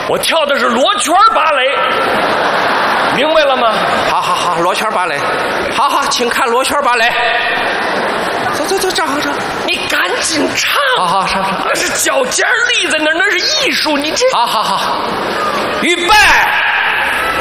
我跳的是罗圈芭蕾，明白了吗？ 好，罗圈芭蕾，好，请看罗圈芭蕾。走，站好。 你赶紧唱。 好，上。 那是脚尖立在那儿，那是艺术。你这好，预备。